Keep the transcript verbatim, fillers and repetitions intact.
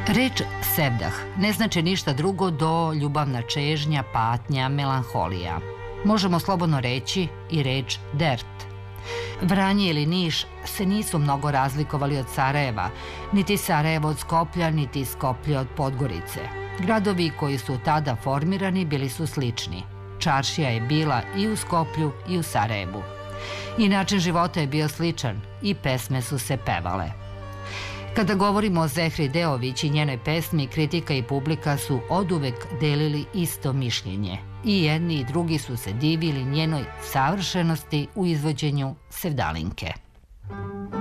Reč sevdah ne znači ništa drugo do ljubavna čežnja, patnja, melanholija. Možemo slobodno reći i reč dert. Vranje ili Niš se nisu mnogo razlikovali od Sarajeva, niti Sarajevo od Skoplja, niti Skoplje od Podgorice. Gradovi koji su tada formirani bili su slični. Čaršija je bila i u Skoplju i u Sarajevu. I način života je bio sličan i pesme su se pevale. Kada govorimo o Zehri Deović i njenoj pesmi, kritika i publika su oduvek delili isto mišljenje. I jedni i drugi su se divili njenoj savršenosti u izvođenju Sevdalinke.